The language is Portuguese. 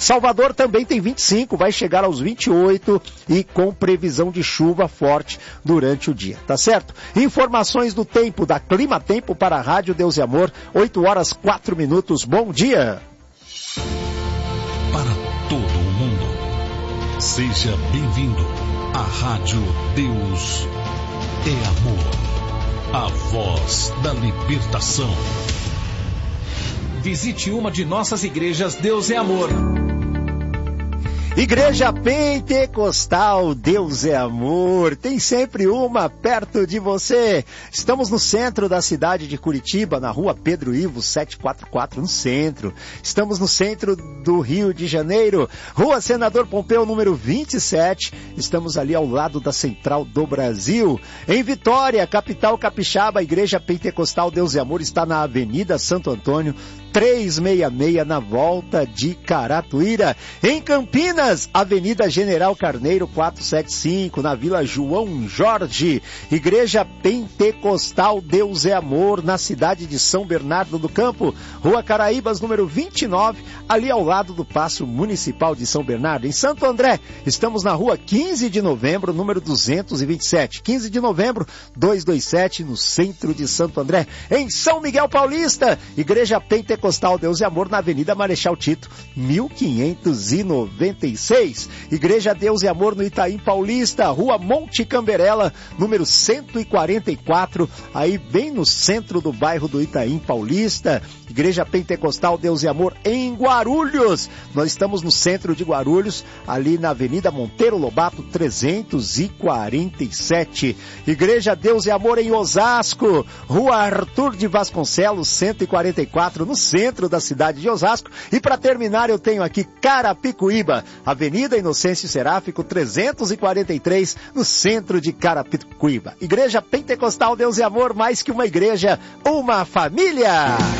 Salvador também tem 25, vai chegar aos 28 e com previsão de chuva forte durante o dia, tá certo? Informações do tempo, da Clima Tempo para a Rádio Deus e Amor, 8 horas 4 minutos, bom dia! Para todo o mundo, seja bem-vindo à Rádio Deus é Amor, a voz da libertação. Visite uma de nossas igrejas Deus é Amor. Igreja Pentecostal Deus é Amor, tem sempre uma perto de você. Estamos no centro da cidade de Curitiba, na rua Pedro Ivo 744, no centro. Estamos no centro do Rio de Janeiro, rua Senador Pompeu, número 27. Estamos ali ao lado da Central do Brasil. Em Vitória, capital capixaba, a Igreja Pentecostal Deus é Amor está na Avenida Santo Antônio, 366, na volta de Caratuíra. Em Campinas, Avenida General Carneiro 475, na Vila João Jorge. Igreja Pentecostal Deus é Amor, na cidade de São Bernardo do Campo, Rua Caraíbas, número 29, ali ao lado do Paço Municipal de São Bernardo. Em Santo André, estamos na rua 15 de novembro, número 227. 15 de novembro, 227, no centro de Santo André. Em São Miguel Paulista, Igreja Pentecostal Deus e Amor, na Avenida Marechal Tito, 1596. Igreja Deus e Amor no Itaim Paulista, Rua Monte Camberela, número 144, aí bem no centro do bairro do Itaim Paulista. Igreja Pentecostal Deus e Amor em Guarulhos. Nós estamos no centro de Guarulhos, ali na Avenida Monteiro Lobato 347. Igreja Deus e Amor em Osasco, Rua Arthur de Vasconcelos 144, no centro da cidade de Osasco. E para terminar, eu tenho aqui Carapicuíba, Avenida Inocêncio Seráfico 343, no centro de Carapicuíba. Igreja Pentecostal Deus e Amor, mais que uma igreja, uma família.